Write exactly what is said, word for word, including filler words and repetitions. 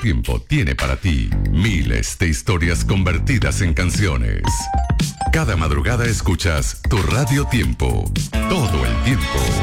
Tiempo tiene para ti miles de historias convertidas en canciones. Cada madrugada escuchas tu Radio Tiempo. Todo el tiempo.